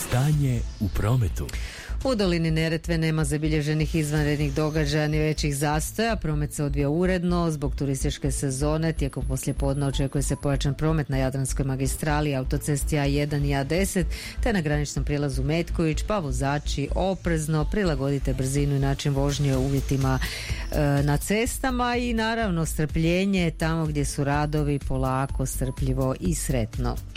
Stanje u prometu. U dolini Neretve nema zabilježenih izvanrednih događaja ni većih zastoja. Promet se odvija uredno zbog turističke sezone. Tijekom poslijepodne očekuje se pojačan promet na Jadranskoj magistrali, autocesti A1 i A10 te na graničnom prijelazu Metković, pa vozači oprezno prilagodite brzinu i način vožnje uvjetima na cestama i naravno strpljenje tamo gdje su radovi, polako, strpljivo i sretno.